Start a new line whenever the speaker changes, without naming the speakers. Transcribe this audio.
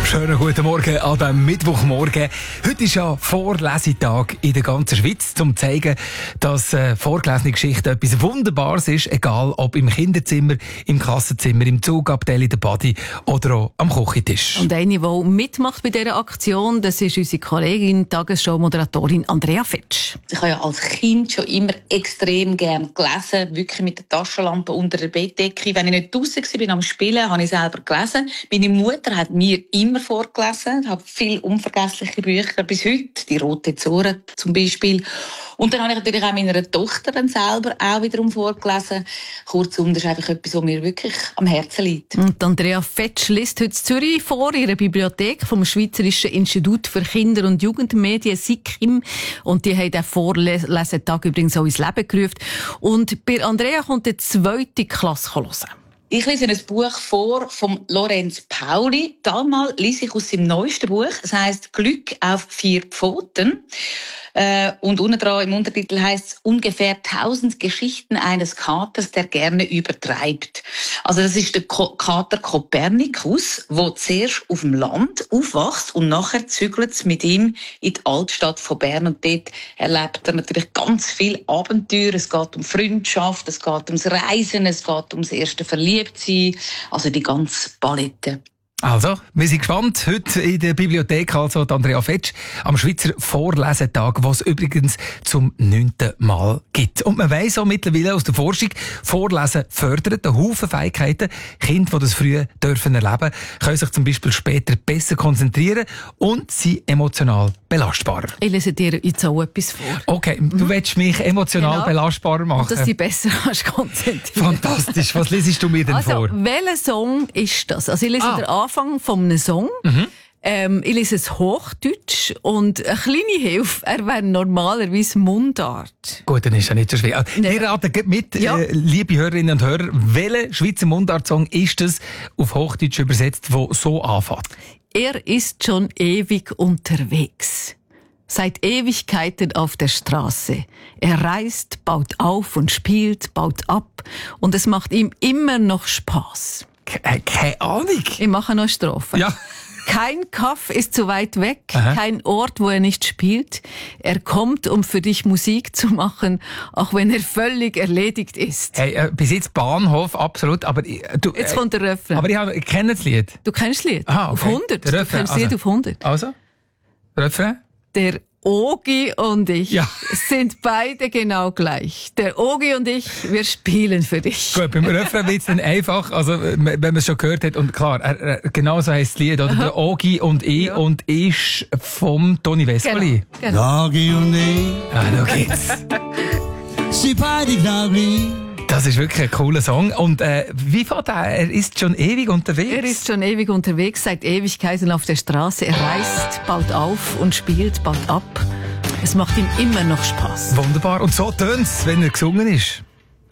Schönen guten Morgen an diesem Mittwochmorgen. Heute ist ja Vorlesetag in der ganzen Schweiz, um zu zeigen, dass vorgelesene Geschichte etwas Wunderbares ist, egal ob im Kinderzimmer, im Klassenzimmer, im Zugabteil, in der Body oder auch am Küchentisch.
Und eine, die mitmacht bei dieser Aktion, das ist unsere Kollegin, Tagesschau-Moderatorin Andrea Fetsch.
Ich habe ja als Kind schon immer extrem gerne gelesen, wirklich mit der Taschenlampe unter der Bettdecke. Wenn ich nicht draussen war am Spielen, habe ich selber gelesen. Meine Mutter hat mir immer vorgelesen. Ich habe viele unvergessliche Bücher bis heute. Die Rote Zora zum Beispiel. Und dann habe ich natürlich auch meiner Tochter dann selber auch wiederum vorgelesen. Kurzum, das ist einfach etwas, was mir wirklich am Herzen liegt.
Und Andrea Fetsch liest heute in Zürich vor ihrer Bibliothek vom Schweizerischen Institut für Kinder- und Jugendmedien, SIKIM. Und die haben den Vorlesetag übrigens auch ins Leben gerufen. Und bei Andrea kommt die 2. Klasse hören.
Ich lese ein Buch vor von Lorenz Pauli. Damals lese ich aus seinem neuesten Buch. Es heisst «Glück auf 4 Pfoten». Und unten dran im Untertitel heisst es «Ungefähr 1000 Geschichten eines Katers, der gerne übertreibt». Also das ist der Kater Kopernikus, der zuerst auf dem Land aufwächst und nachher zügelt es mit ihm in die Altstadt von Bern. Und dort erlebt er natürlich ganz viele Abenteuer. Es geht um Freundschaft, es geht ums Reisen, es geht ums erste Verliebtsein, also die ganze Palette.
Also, wir sind gespannt. Heute in der Bibliothek, also Andrea Fetsch, am Schweizer Vorlesetag, was es übrigens zum 9. Mal gibt. Und man weiss auch mittlerweile aus der Forschung, Vorlesen fördert einen Haufen Fähigkeiten. Kinder, die das früh dürfen erleben, können sich zum Beispiel später besser konzentrieren und sind emotional belastbarer.
Ich lese dir jetzt auch etwas vor.
Okay, du willst mich emotional belastbarer machen.
Dass du dich besser konzentrieren.
Fantastisch. Was lesest du mir denn vor?
Welcher Song ist das? Also ich lese den Anfang von einem Song. Ich lese es Hochdeutsch und eine kleine Hilfe, er wäre normalerweise Mundart.
Gut, dann ist ja nicht so schwer. Wir raten mit, liebe Hörerinnen und Hörer, welcher Schweizer Mundart-Song ist das auf Hochdeutsch übersetzt, wo so anfängt?
Er ist schon ewig unterwegs. Seit Ewigkeiten auf der Straße. Er reist, baut auf und spielt, baut ab. Und es macht ihm immer noch Spaß.
Keine Ahnung.
Ich mache noch eine Strophe.
Ja.
Kein Kaff ist zu weit weg, kein Ort, wo er nicht spielt. Er kommt, um für dich Musik zu machen, auch wenn er völlig erledigt ist.
Hey, bis jetzt Bahnhof, absolut. Aber
jetzt kommt der Refrain.
Aber ich kenne das Lied.
Du kennst das Lied?
Aha, okay.
Auf 100.
Der Refrain,
Du kennst das Lied auf 100.
Also? Refrain?
Der Ogi und ich
sind
beide genau gleich. Der Ogi und ich, wir spielen für dich.
Gut, beim Refrain wird es dann einfach, also wenn man es schon gehört hat, und klar, genau so heisst das Lied, oder? Der Ogi und ich, und ist vom Toni Vescoli.
Genau.
Ogi und ich,
Da geht's.
sie beide genau gleich.
Das ist wirklich ein cooler Song. Und wie fährt er? Er ist schon ewig unterwegs.
Er ist schon ewig unterwegs, seit Ewigkeiten auf der Straße. Er reist, baut auf und spielt, baut ab. Es macht ihm immer noch Spaß.
Wunderbar. Und so tönt's, wenn er gesungen ist.